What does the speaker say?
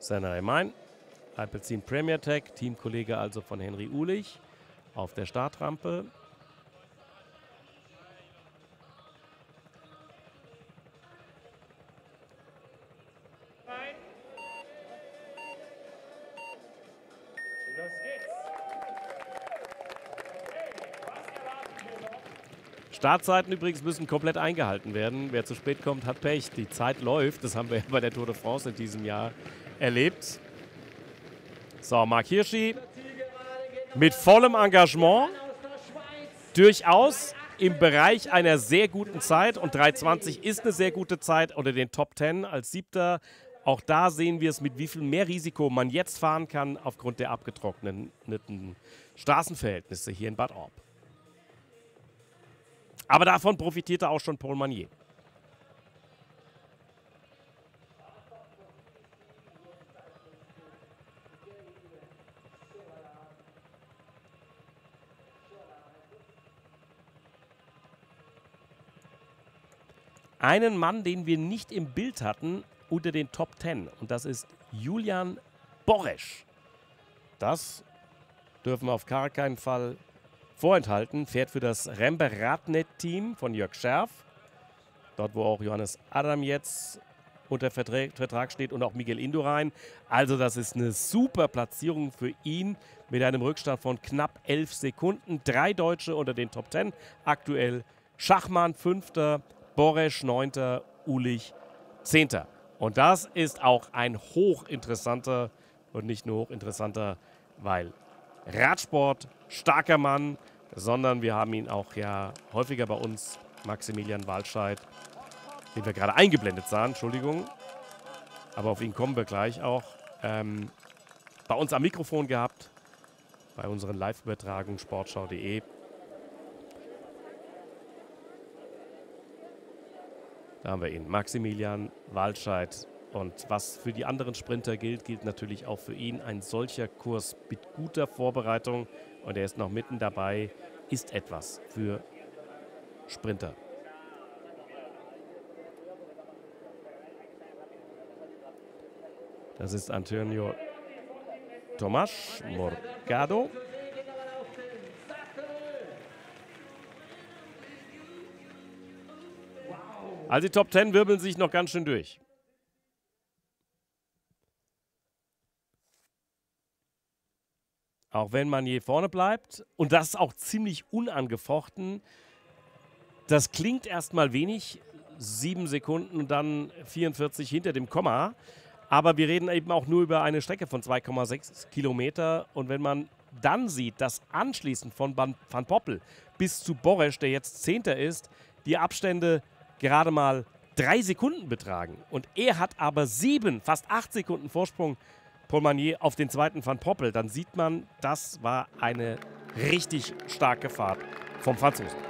Saint-Germain. Alpecin Premier Tech, Teamkollege also von Henry Uhlich auf der Startrampe. Startzeiten übrigens müssen komplett eingehalten werden. Wer zu spät kommt, hat Pech. Die Zeit läuft. Das haben wir ja bei der Tour de France in diesem Jahr erlebt. So, Marc Hirschi mit vollem Engagement. Durchaus im Bereich einer sehr guten Zeit. Und 3:20 ist eine sehr gute Zeit unter den Top 10 als Siebter. Auch da sehen wir es, mit wie viel mehr Risiko man jetzt fahren kann aufgrund der abgetrockneten Straßenverhältnisse hier in Bad Orb. Aber davon profitierte auch schon Paul Magnier. Einen Mann, den wir nicht im Bild hatten, unter den Top 10. Und das ist Julian Boresch. Das dürfen wir auf gar keinen Fall vorenthalten. Fährt für das Rembe Radnet-Team von Jörg Scherf. Dort, wo auch Johannes Adam jetzt unter Vertrag steht und auch Miguel Indurain. Also das ist eine super Platzierung für ihn mit einem Rückstand von knapp 11 Sekunden. 3 Deutsche unter den Top 10 aktuell. Schachmann 5., Boresch 9., Uhlich 10. Und das ist auch ein hochinteressanter und nicht nur hochinteressanter, weil Radsport, starker Mann, sondern wir haben ihn auch ja häufiger bei uns, Maximilian Walscheid, den wir gerade eingeblendet sahen, Entschuldigung, aber auf ihn kommen wir gleich auch, bei uns am Mikrofon gehabt, bei unseren Live-Übertragungen sportschau.de. Da haben wir ihn, Maximilian Walscheid. Und was für die anderen Sprinter gilt, gilt natürlich auch für ihn. Ein solcher Kurs mit guter Vorbereitung, und er ist noch mitten dabei, ist etwas für Sprinter. Das ist Antonio Tomás Morgado. Also die Top 10 wirbeln sich noch ganz schön durch. Auch wenn man hier vorne bleibt. Und das auch ziemlich unangefochten. Das klingt erstmal wenig. 7 Sekunden und dann 44 hinter dem Komma. Aber wir reden eben auch nur über eine Strecke von 2,6 Kilometer. Und wenn man dann sieht, dass anschließend von Van Poppel bis zu Boresch, der jetzt 10. ist, die Abstände gerade mal 3 Sekunden betragen. Und er hat aber 7, fast 8 Sekunden Vorsprung, Paul Magnier, auf den zweiten Van Poppel. Dann sieht man, das war eine richtig starke Fahrt vom Franzosen.